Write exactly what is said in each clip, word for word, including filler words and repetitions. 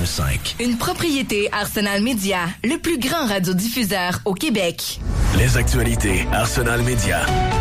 cinq. Une propriété Arsenal Média, le plus grand radiodiffuseur au Québec. Les actualités Arsenal Média.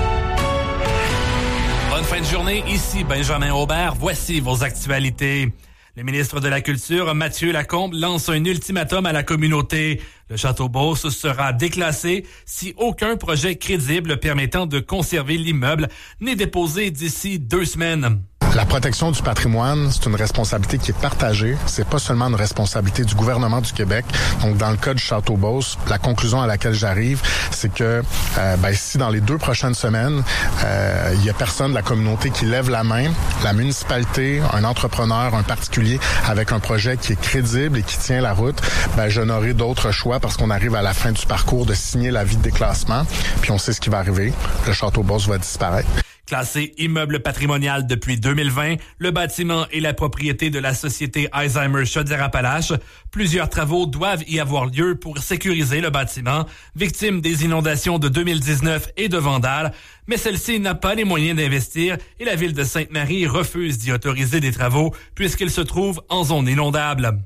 Bonne fin de journée, ici Benjamin Aubert. Voici vos actualités. Le ministre de la Culture, Mathieu Lacombe, lance un ultimatum à la communauté. Le Château Beauce sera déclassé si aucun projet crédible permettant de conserver l'immeuble n'est déposé d'ici deux semaines. La protection du patrimoine, c'est une responsabilité qui est partagée. C'est pas seulement une responsabilité du gouvernement du Québec. Donc, dans le cas du Château Beauce, la conclusion à laquelle j'arrive, c'est que euh, ben, si dans les deux prochaines semaines, euh, il y a personne de la communauté qui lève la main, la municipalité, un entrepreneur, un particulier avec un projet qui est crédible et qui tient la route, ben, je n'aurai d'autre choix parce qu'on arrive à la fin du parcours de signer l'avis de déclassement. Puis on sait ce qui va arriver. Le Château Beauce va disparaître. Classé immeuble patrimonial depuis deux mille vingt, le bâtiment est la propriété de la société Alzheimer Chaudière-Appalaches. Plusieurs travaux doivent y avoir lieu pour sécuriser le bâtiment, victime des inondations de deux mille dix-neuf et de vandales. Mais celle-ci n'a pas les moyens d'investir et la ville de Sainte-Marie refuse d'y autoriser des travaux puisqu'il se trouve en zone inondable.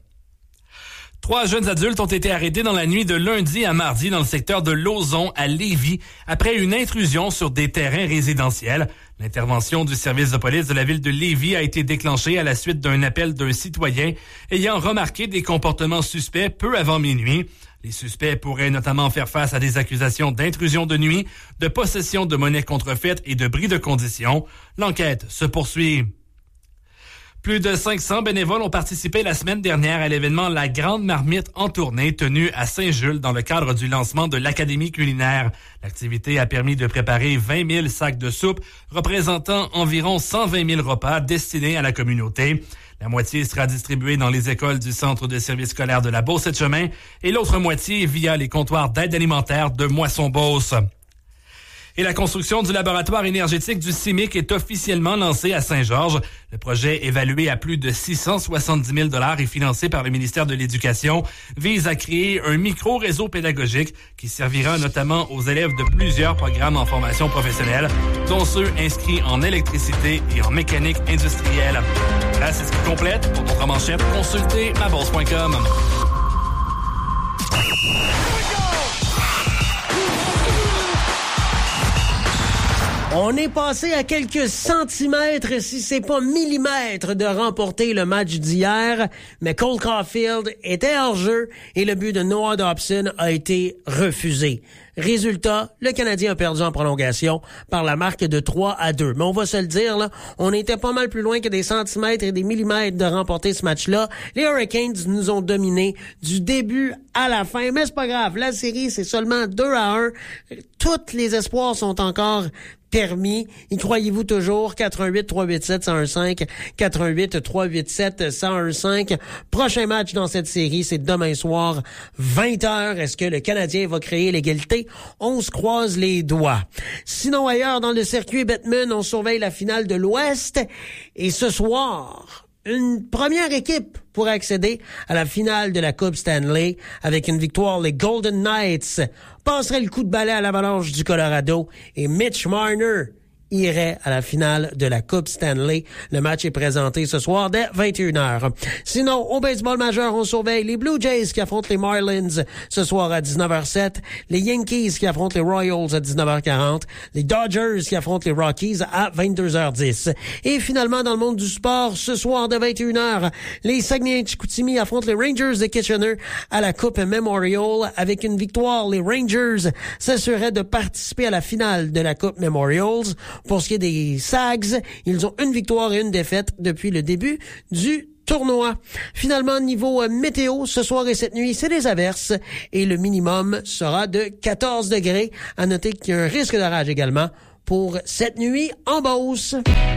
Trois jeunes adultes ont été arrêtés dans la nuit de lundi à mardi dans le secteur de Lauson à Lévis après une intrusion sur des terrains résidentiels. L'intervention du service de police de la ville de Lévis a été déclenchée à la suite d'un appel d'un citoyen ayant remarqué des comportements suspects peu avant minuit. Les suspects pourraient notamment faire face à des accusations d'intrusion de nuit, de possession de monnaie contrefaite et de bris de condition. L'enquête se poursuit. Plus de cinq cents bénévoles ont participé la semaine dernière à l'événement La Grande Marmite en tournée tenu à Saint-Jules dans le cadre du lancement de l'Académie culinaire. L'activité a permis de préparer vingt mille sacs de soupe représentant environ cent vingt mille repas destinés à la communauté. La moitié sera distribuée dans les écoles du Centre de services scolaires de la Beauce-et-Chemin et l'autre moitié via les comptoirs d'aide alimentaire de Moisson-Beauce. Et la construction du laboratoire énergétique du C I M I C est officiellement lancée à Saint-Georges. Le projet, évalué à plus de six cent soixante-dix mille dollars et financé par le ministère de l'Éducation, vise à créer un micro-réseau pédagogique qui servira notamment aux élèves de plusieurs programmes en formation professionnelle, dont ceux inscrits en électricité et en mécanique industrielle. Là, c'est ce qui complète. Pour notre manchette, consultez ma bourse point com. On est passé à quelques centimètres, si c'est pas millimètres, de remporter le match d'hier, mais Cole Caulfield était hors jeu et le but de Noah Dobson a été refusé. Résultat, le Canadien a perdu en prolongation par la marque de trois à deux. Mais on va se le dire, là, on était pas mal plus loin que des centimètres et des millimètres de remporter ce match-là. Les Hurricanes nous ont dominés du début à la fin, mais c'est pas grave. La série, c'est seulement deux à un. Tous les espoirs sont encore permis. Y croyez-vous toujours? quatre un huit trois huit sept un un cinq, quatre un huit trois huit sept un un cinq. Prochain match dans cette série, c'est demain soir, vingt heures. Est-ce que le Canadien va créer l'égalité? On se croise les doigts. Sinon, ailleurs, dans le circuit Bettman, on surveille la finale de l'Ouest. Et ce soir, une première équipe pour accéder à la finale de la Coupe Stanley. Avec une victoire, les Golden Knights passeraient le coup de balai à l'Avalanche du Colorado et Mitch Marner irait à la finale de la Coupe Stanley. Le match est présenté ce soir dès vingt et une heures. Sinon, au baseball majeur, on surveille les Blue Jays qui affrontent les Marlins ce soir à dix-neuf heures sept, les Yankees qui affrontent les Royals à dix-neuf heures quarante, les Dodgers qui affrontent les Rockies à vingt-deux heures dix. Et finalement, dans le monde du sport, ce soir dès vingt et une heures, les Saguenay-Chicoutimi affrontent les Rangers de Kitchener à la Coupe Memorial. Avec une victoire, les Rangers s'assureraient de participer à la finale de la Coupe Memorials. Pour ce qui est des Sags, ils ont une victoire et une défaite depuis le début du tournoi. Finalement, niveau euh, météo, ce soir et cette nuit, c'est des averses et le minimum sera de quatorze degrés. À noter qu'il y a un risque d'orage également pour cette nuit en Beauce.